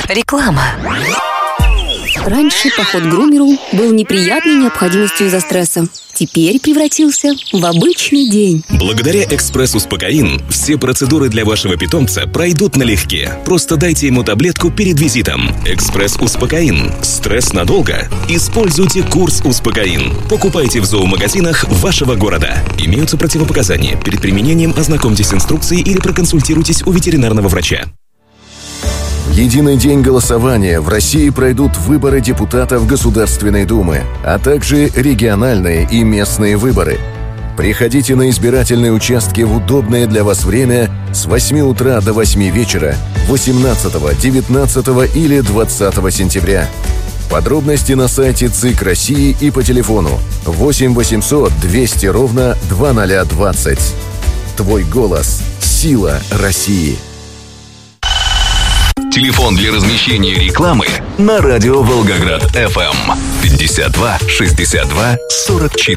Реклама. Раньше поход к грумеру был неприятной необходимостью из-за стресса. Теперь превратился в обычный день. Благодаря «Экспресс-Успокоин» все процедуры для вашего питомца пройдут налегке. Просто дайте ему таблетку перед визитом. «Экспресс-Успокоин». Стресс надолго? Используйте курс «Успокоин». Покупайте в зоомагазинах вашего города. Имеются противопоказания. Перед применением ознакомьтесь с инструкцией или проконсультируйтесь у ветеринарного врача. В единый день голосования в России пройдут выборы депутатов Государственной Думы, а также региональные и местные выборы. Приходите на избирательные участки в удобное для вас время с 8 утра до 8 вечера 18, 19 или 20 сентября. Подробности на сайте ЦИК России и по телефону 8 800 200 ровно 2020. Твой голос – сила России. Телефон для размещения рекламы на радио Волгоград FM 52 62 44.